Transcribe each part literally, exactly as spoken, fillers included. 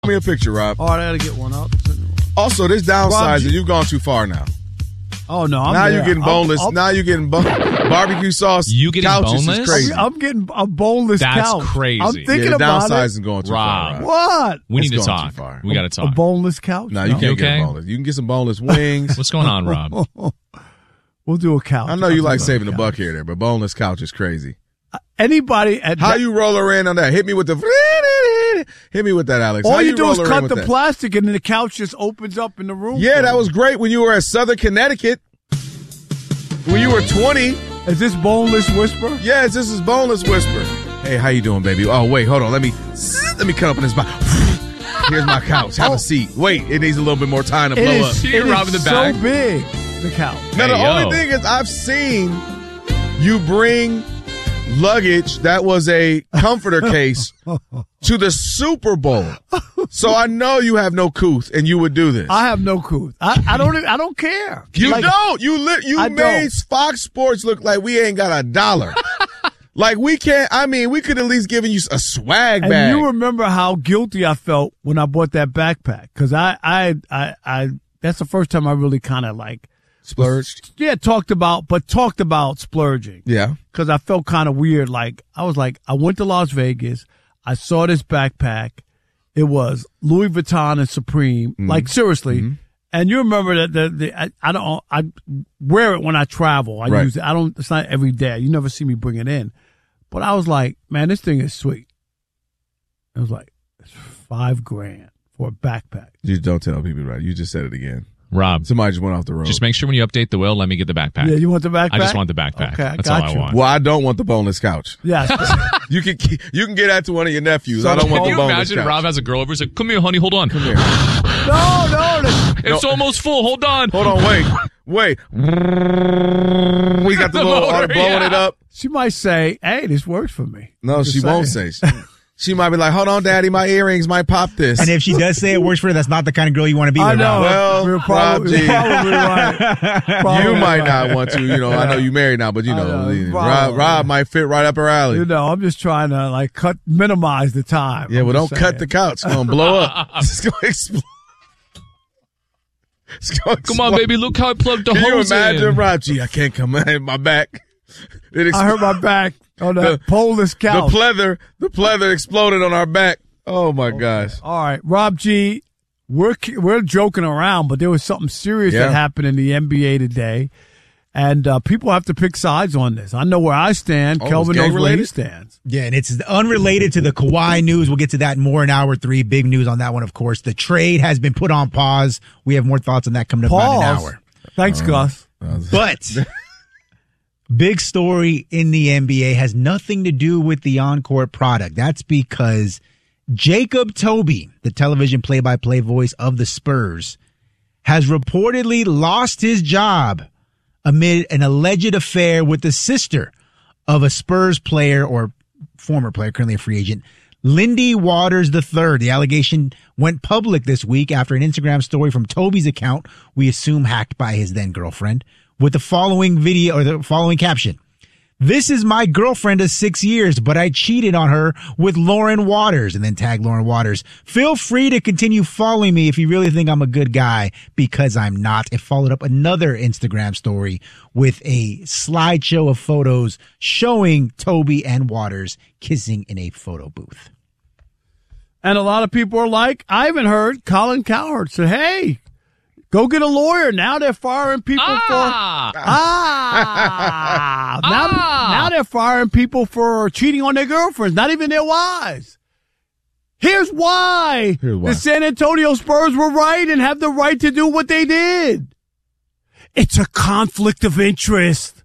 me a picture, Rob. All right, I got to get one up. Also, this downsizing, Rob, you've gone too far now. Oh, no, I'm Now there. you're getting boneless. I'll, I'll, now you're getting bo- barbecue sauce. You getting couches boneless? is crazy. I'm getting a boneless That's couch. crazy. I'm thinking yeah, the about downsizing it. going too Rob. far. Rob. What? We It's need to going talk. too far. We got to A talk. boneless couch? No, you can't You get okay? boneless. You can get some boneless wings. What's going on, Rob? We'll do a couch. I know you I'll like do saving the couch. buck here, there, but boneless couch is crazy. Anybody at How that, you roll her in on that? Hit me with the. Hit me with that, Alex. all How you do roll is her in cut with the that? plastic and then the couch just opens up in the room. Yeah, for that you. was great when you were at Southern Connecticut. When you were twenty. Is this boneless whisper? Yes, this is Boneless Whisper. Hey, how you doing, baby? Oh, wait, hold on. Let me let me cut up in this box. Here's my couch. Have Oh. a seat. Wait, it needs a little bit more time to It blow is, up. See it Rob is in the so back? big, the couch. Now, the Hey, yo. only thing is I've seen you bring luggage that was a comforter case to the Super Bowl. So I know you have no couth and you would do this. I have no couth. I, I don't. I don't care. You Like, don't. You li- you I made don't. Fox Sports look like we ain't got a dollar. Like we can't. I mean, we could at least given you a swag And bag. you remember how guilty I felt when I bought that backpack? Because I, I, I, I. That's the first time I really kind of like Splurged. Yeah, talked about, but talked about splurging. Yeah. Because I felt kind of weird. Like I was like, I went to Las Vegas. I saw this backpack. It was Louis Vuitton and Supreme. Mm-hmm. Like seriously. Mm-hmm. And you remember that the, the I, I don't I wear it when I travel. I Right. use it. I don't. It's not every day. You never see me bring it in. But I was like, man, this thing is sweet. It was like it's five grand for a backpack. You don't tell people, right? You just said it again. Rob, Somebody just went off the road. just make sure when you update the will, let me get the backpack. Yeah, you want the backpack? I just want the backpack. Okay, I That's got all I you. want. Well, I don't want the boneless couch. Yes. You can keep- you can get that to one of your nephews. So I don't want Can the you boneless imagine couch. Rob has a girl over? He's like, come here, honey, hold on. Come here. no, no. this- It's almost full. Hold on. Hold on, wait, wait. We got the little Motor, blowing yeah. it up. She might say, "Hey, this works for me." No, I'm just she won't say. saying. She, she might be like, "Hold on, Daddy, my earrings might pop this." And if she does say it works for her, that's not the kind of girl you want to be I with. know. Rob. Well, You're probably, Rob G. you're probably right. Probably you might right. not want to. You know, I know you married now, but you I know, know, Rob, probably. Rob might fit right up her alley. You know, I'm just trying to like cut, minimize the time. Yeah, I'm well, don't just cut saying. the couch. It's gonna blow up. It's gonna explode. It's gonna Come on, explode. baby. Look how I plugged the Can you hose imagine, in. Rob G? I can't come in my back. It ex- I hurt my back on The- that poleless the couch. pleather, the pleather exploded on our back. Oh my gosh! All right, Rob G, we're we're joking around, but there was something serious Yeah. that happened in the N B A today, and uh, people have to pick sides on this. I know where I stand. Oh, Kelvin it's knows gang where he related? stands. Yeah, and it's unrelated to the Kawhi news. We'll get to that more in hour three. Big news on that one, of course. The trade has been put on pause. We have more thoughts on that coming up in about an Pause. hour. Thanks, Gus. But big story in the N B A has nothing to do with the on-court product. That's because Jacob Toby, the television play-by-play voice of the Spurs, has reportedly lost his job amid an alleged affair with the sister of a Spurs player or former player, currently a free agent, Lindy Waters the third. The allegation went public this week after an Instagram story from Toby's account, we assume hacked by his then girlfriend, with the following video or the following caption. This is my girlfriend of six years, but I cheated on her with Lauren Waters, and then tag Lauren Waters. Feel free to continue following me if you really think I'm a good guy, because I'm not. It followed up another Instagram story with a slideshow of photos showing Toby and Waters kissing in a photo booth. And a lot of people are like, I haven't heard Colin Cowherd said, hey, go get a lawyer. Now they're firing people Ah! for ah. Now, Ah! now they're firing people for cheating on their girlfriends, not even their wives. Here's why. Here's why. The San Antonio Spurs were right and have the right to do what they did. It's a conflict of interest.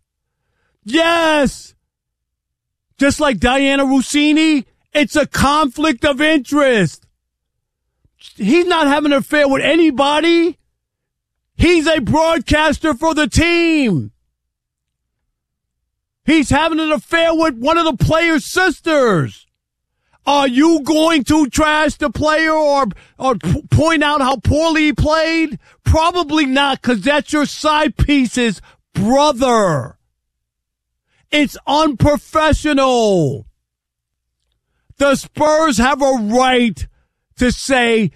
Yes. Just like Diana Rossini, it's a conflict of interest. He's not having an affair with anybody. He's a broadcaster for the team. He's having an affair with one of the player's sisters. Are you going to trash the player or or p- point out how poorly he played? Probably not, because that's your side piece's brother. It's unprofessional. The Spurs have a right to say